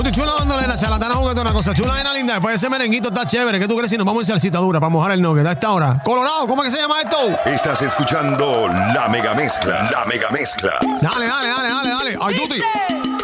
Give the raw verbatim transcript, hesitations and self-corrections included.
Chula dándole la charlatana juguete una cosa chula, nena linda. Después de ese merenguito está chévere. ¿Qué tú crees si nos vamos en salsita dura para mojar el nugget a esta hora? Colorado, ¿cómo es que se llama esto? Estás escuchando La Mega Mezcla. La Mega Mezcla. Dale, dale, dale, dale, dale. Ay, Tuti.